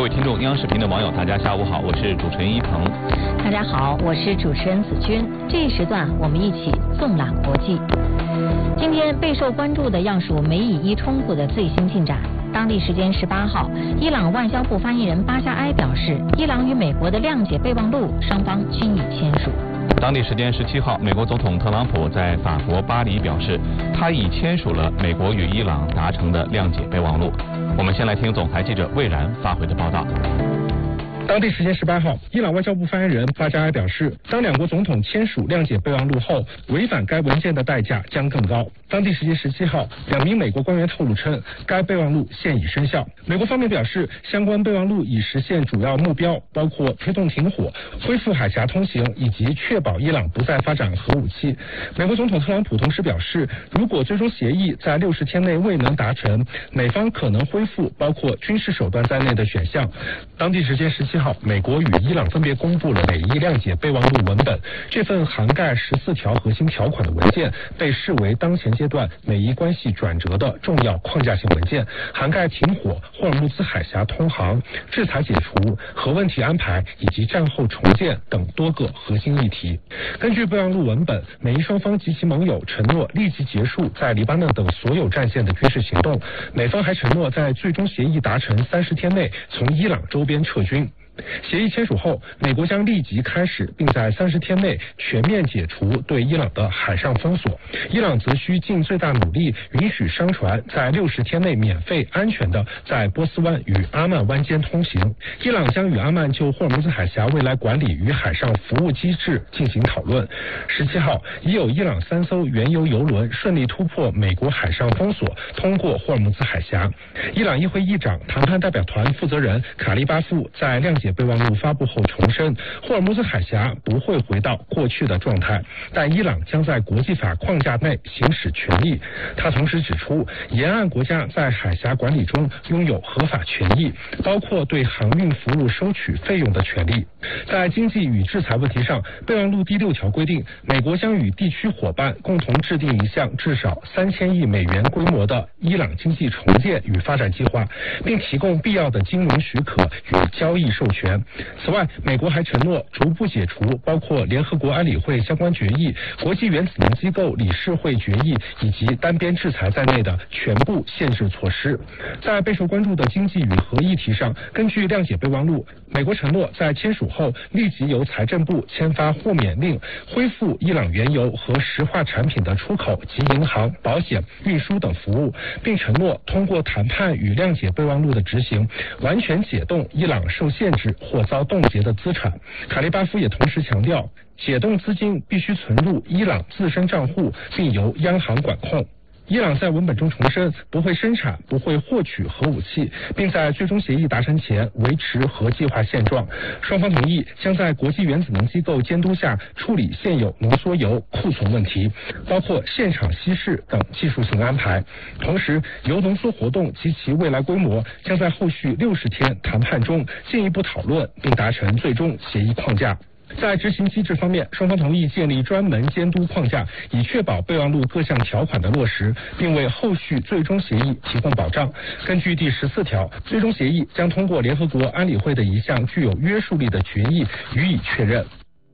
位听众，央视频的网友，大家下午好，我是主持人一鹏。 大家好，我是主持人子君。这一时段我们一起纵览国际。今天备受关注的要数美以伊冲突的最新进展。当地时间18号，伊朗外交部发言人巴沙埃表示，伊朗与美国的谅解备忘录双方均已签署。 当地时间17号，美国总统特朗普在法国巴黎表示，他已签署了美国与伊朗达成的谅解备忘录。我们先来听总台记者魏然发回的报道。 当地时间18号，伊朗外交部发言人巴扎埃表示，当两国总统签署谅解备忘录后，违反该文件的代价将更高。当地时间17号，2名美国官员透露称，该备忘录现已生效。美国方面表示，相关备忘录已实现主要目标，包括推动停火、恢复海峡通行以及确保伊朗不再发展核武器。美国总统特朗普同时表示，如果最终协议在60天内未能达成，美方可能恢复包括军事手段在内的选项。当地时间17号，美国与伊朗分别公布了美伊谅解备忘录文本。这份涵盖14条核心条款的文件被视为当前阶段美伊关系转折的重要框架性文件，涵盖停火、霍尔木兹海峡通航、制裁解除、核问题安排以及战后重建等多个核心议题。根据备忘录文本，美伊双方及其盟友承诺立即结束在黎巴嫩等所有战线的军事行动，美方还承诺在最终协议达成30天内从伊朗周边撤军。协议签署后，美国将立即开始并在30天内全面解除对伊朗的海上封锁，伊朗则需尽最大努力允许商船在60天内免费安全的在波斯湾与阿曼湾间通行。伊朗将与阿曼就霍尔木兹海峡未来管理与海上服务机制进行讨论。17号，已有伊朗3艘原油油轮顺利突破美国海上封锁，通过霍尔木兹海峡。伊朗议会议长、谈判代表团负责人卡利巴夫在谅解备忘录发布后重申，霍尔木兹海峡不会回到过去的状态，但伊朗将在国际法框架内行使权利。他同时指出，沿岸国家在海峡管理中拥有合法权益，包括对航运服务收取费用的权利。在经济与制裁问题上，备忘录第6条规定，美国将与地区伙伴共同制定一项至少3000亿美元规模的伊朗经济重建与发展计划，并提供必要的金融许可与交易授权。此外，美国还承诺逐步解除包括联合国安理会相关决议、国际原子能机构理事会决议以及单边制裁在内的全部限制措施。在备受关注的经济与核议题上，根据谅解备忘录，美国承诺在签署后立即由财政部签发豁免令，恢复伊朗原油和石化产品的出口及银行、保险、运输等服务，并承诺通过谈判与谅解备忘录的执行，完全解冻伊朗受限制或遭冻结的资产。卡利巴夫也同时强调，解冻资金必须存入伊朗自身账户，并由央行管控。伊朗在文本中重申不会生产、不会获取核武器，并在最终协议达成前维持核计划现状。双方同意将在国际原子能机构监督下处理现有浓缩铀库存问题，包括现场稀释等技术性安排。同时，铀浓缩活动及其未来规模将在后续60天谈判中进一步讨论，并达成最终协议框架。在执行机制方面，双方同意建立专门监督框架，以确保备忘录各项条款的落实，并为后续最终协议提供保障。根据第14条，最终协议将通过联合国安理会的一项具有约束力的决议予以确认。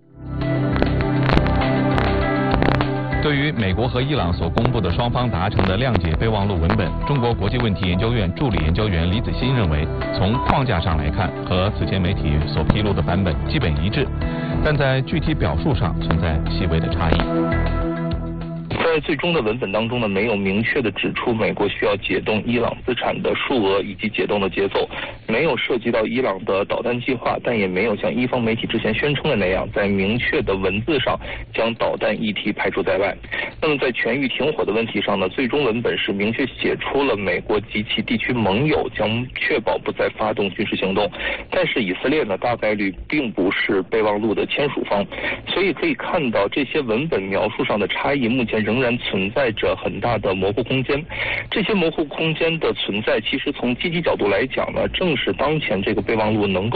对于美国和伊朗所公布的双方达成的谅解备忘录文本，中国国际问题研究院助理研究员李子欣认为，从框架上来看，和此前媒体所披露的版本基本一致，但在具体表述上存在细微的差异。 在最终的文本当中呢，没有明确的指出美国需要解冻伊朗资产的数额以及解冻的节奏，没有涉及到伊朗的导弹计划，但也没有像伊方媒体之前宣称的那样，在明确的文字上将导弹议题排除在外。那么在全域停火的问题上呢，最终文本是明确写出了美国及其地区盟友将确保不再发动军事行动，但是以色列呢，大概率并不是备忘录的签署方，所以可以看到这些文本描述上的差异，目前仍然存在着很大的模糊空间。这些模糊空间的存在，其实从积极角度来讲呢，正是当前这个备忘录能够